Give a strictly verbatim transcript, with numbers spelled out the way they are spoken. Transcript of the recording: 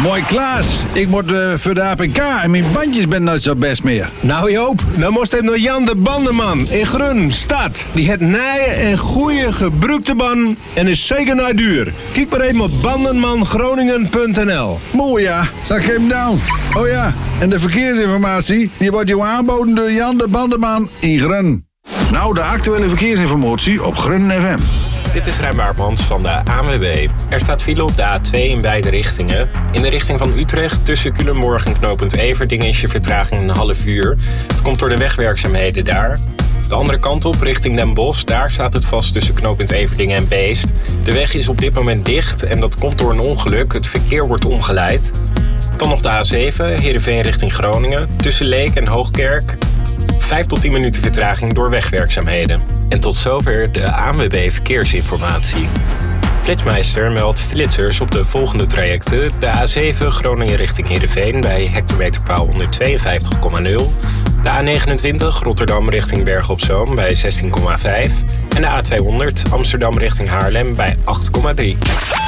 Mooi Klaas, ik moet uh, voor de A P K en mijn bandjes ben nooit zo best meer. Nou Joop, dan moest hem naar Jan de Bandenman in Grun, stad. Die heeft nieuwe en goede gebruikte banden en is zeker naar duur. Kijk maar even op bandenman groningen punt n l. Mooi ja, zal ik hem down. Oh ja, en de verkeersinformatie, die wordt je aanboden door Jan de Bandenman in Grun. Nou, de actuele verkeersinformatie op Grun F M. Dit is Rijn Baartmans van de A N W B. Er staat file op de A twee in beide richtingen. In de richting van Utrecht tussen Culemborg en knooppunt Everdingen is je vertraging een half uur. Het komt door de wegwerkzaamheden daar. De andere kant op, richting Den Bosch, daar staat het vast tussen knooppunt Everdingen en Beest. De weg is op dit moment dicht en dat komt door een ongeluk. Het verkeer wordt omgeleid. Dan nog de A zeven, Heerenveen richting Groningen. Tussen Leek en Hoogkerk. vijf tot tien minuten vertraging door wegwerkzaamheden. En tot zover de A N W B Verkeersinformatie. Flitsmeister meldt flitsers op de volgende trajecten. De A zeven Groningen richting Heerenveen bij hectometerpaal honderdtweeënvijftig komma nul. De A negenentwintig Rotterdam richting Bergen op Zoom bij zestien komma vijf. En de A tweehonderd Amsterdam richting Haarlem bij acht komma drie.